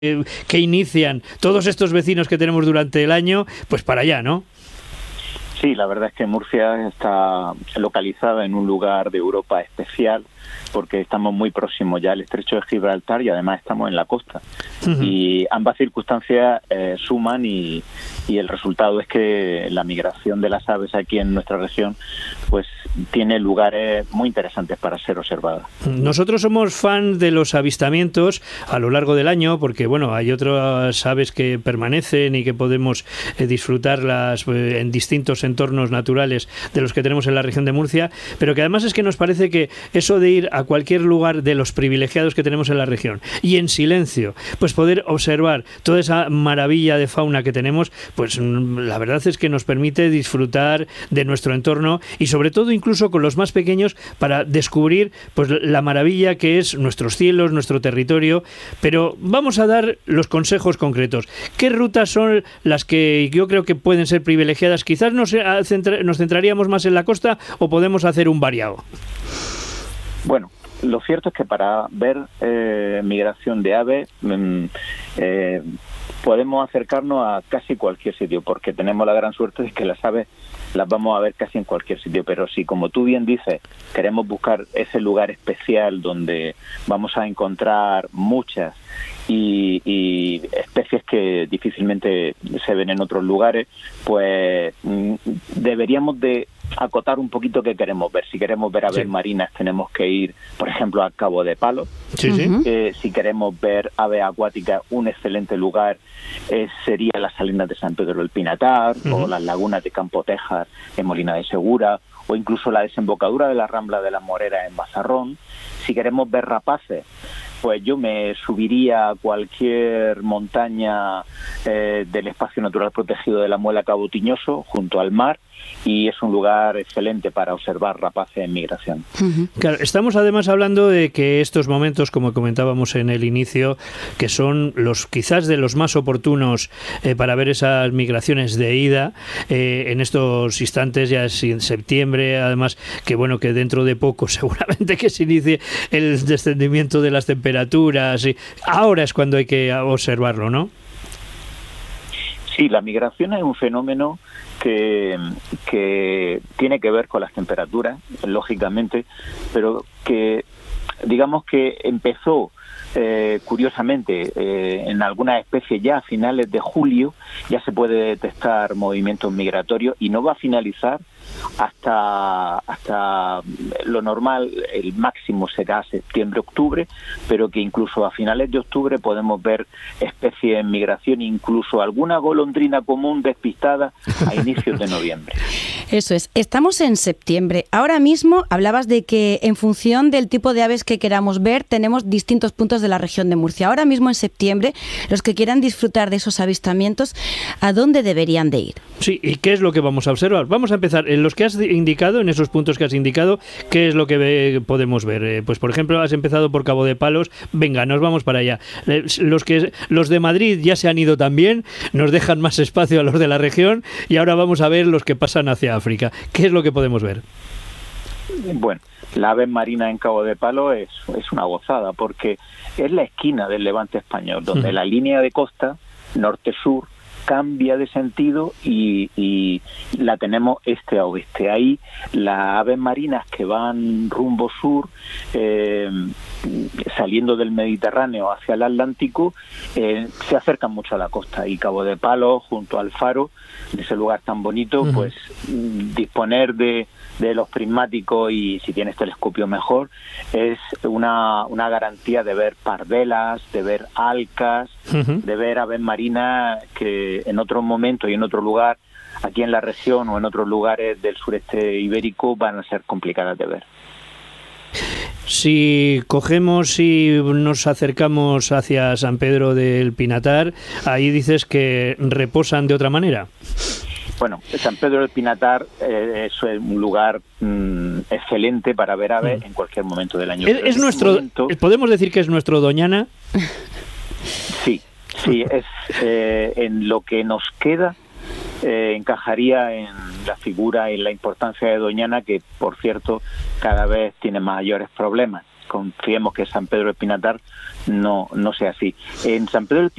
que inician todos estos vecinos que tenemos durante el año, pues para allá, ¿no? Sí, la verdad es que Murcia está localizada en un lugar de Europa especial porque estamos muy próximos ya al estrecho de Gibraltar y además estamos en la costa. Uh-huh. Y ambas circunstancias suman y el resultado es que la migración de las aves aquí en nuestra región pues tiene lugares muy interesantes para ser observadas. Nosotros somos fan de los avistamientos a lo largo del año porque bueno, hay otras aves que permanecen y que podemos disfrutarlas en distintos entornos naturales de los que tenemos en la región de Murcia, pero que además es que nos parece que eso de ir a cualquier lugar de los privilegiados que tenemos en la región y en silencio, pues poder observar toda esa maravilla de fauna que tenemos, pues la verdad es que nos permite disfrutar de nuestro entorno y sobre todo incluso con los más pequeños para descubrir pues la maravilla que es nuestros cielos, nuestro territorio. Pero vamos a dar los consejos concretos. ¿Qué rutas son las que yo creo que pueden ser privilegiadas? Quizás nos centraríamos más en la costa o podemos hacer un variado. Bueno, lo cierto es que para ver migración de aves podemos acercarnos a casi cualquier sitio, porque tenemos la gran suerte de que las aves las vamos a ver casi en cualquier sitio. Pero si, como tú bien dices, queremos buscar ese lugar especial donde vamos a encontrar muchas y especies que difícilmente se ven en otros lugares, pues deberíamos de acotar un poquito qué queremos ver. Si queremos ver aves marinas tenemos que ir, por ejemplo, a Cabo de Palos. Si queremos ver aves acuáticas, un excelente lugar sería las Salinas de San Pedro del Pinatar, o las lagunas de Campo Tejas en Molina de Segura, o incluso la desembocadura de la Rambla de las Moreras en Mazarrón. Si queremos ver rapaces, pues yo me subiría a cualquier montaña del espacio natural protegido de la Muela Cabo Tiñoso, junto al mar, y es un lugar excelente para observar rapaces en migración. Claro, estamos además hablando de que estos momentos, como comentábamos en el inicio, que son los quizás de los más oportunos para ver esas migraciones de ida, en estos instantes ya es en septiembre, además que bueno, que dentro de poco seguramente que se inicie el descendimiento de las temperaturas, y ahora es cuando hay que observarlo, ¿no? Sí, la migración es un fenómeno que tiene que ver con las temperaturas, lógicamente, pero que digamos que empezó curiosamente en algunas especies ya a finales de julio, ya se puede detectar movimientos migratorios y no va a finalizar hasta lo normal. El máximo será septiembre-octubre, pero que incluso a finales de octubre podemos ver especies en migración, incluso alguna golondrina común despistada a inicios de noviembre. Eso es. Estamos en septiembre. Ahora mismo hablabas de que en función del tipo de aves que queramos ver tenemos distintos puntos de la región de Murcia. Ahora mismo en septiembre, los que quieran disfrutar de esos avistamientos, ¿a dónde deberían de ir? Sí, ¿y qué es lo que vamos a observar? Vamos a empezar en los que has indicado, en esos puntos que has indicado, ¿qué es lo que podemos ver? Pues por ejemplo, has empezado por Cabo de Palos, venga, nos vamos para allá. Los de Madrid ya se han ido también, nos dejan más espacio a los de la región y ahora vamos a ver los que pasan hacia África. ¿Qué es lo que podemos ver? Bueno, la ave marina en Cabo de Palos es una gozada porque es la esquina del Levante español, donde la línea de costa norte-sur cambia de sentido y la tenemos este a oeste. Ahí las aves marinas que van rumbo sur, saliendo del Mediterráneo hacia el Atlántico, se acercan mucho a la costa, y Cabo de Palos, junto al faro, de ese lugar tan bonito, pues disponer de los prismáticos, y si tienes telescopio mejor, es una garantía de ver pardelas, de ver alcas, de ver aves marinas que en otros momentos y en otro lugar aquí en la región o en otros lugares del sureste ibérico van a ser complicadas de ver. Si cogemos y nos acercamos hacia San Pedro del Pinatar, ahí dices que reposan de otra manera. Bueno, San Pedro del Pinatar es un lugar excelente para ver aves en cualquier momento del año. ¿Es nuestro, podemos decir que es nuestro Doñana? Sí, es en lo que nos queda, encajaría en la figura y en la importancia de Doñana, que por cierto cada vez tiene mayores problemas. confiemos que San Pedro del Pinatar no sea así. En San Pedro del